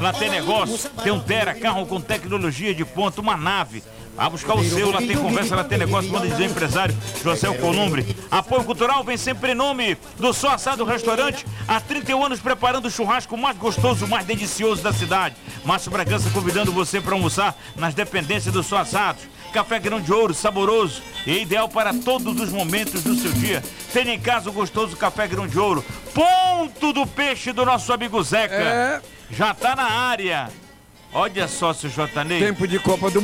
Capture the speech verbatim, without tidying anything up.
Lá tem negócio, tem um Tera, carro com tecnologia de ponta, uma nave. Vá buscar o seu, lá tem conversa, lá tem negócio, manda dizer empresário José Columbre. Apoio Cultural vem sempre em nome do Só Assado Restaurante. Há trinta e um anos preparando o churrasco mais gostoso, mais delicioso da cidade. Márcio Bragança convidando você para almoçar nas dependências do Só Assados. Café grão de ouro, saboroso e ideal para todos os momentos do seu dia. Tem em casa o gostoso café grão de ouro. Ponto do peixe do nosso amigo Zeca. É. Já tá na área. Olha só, seu Jotanei. Tempo de Copa do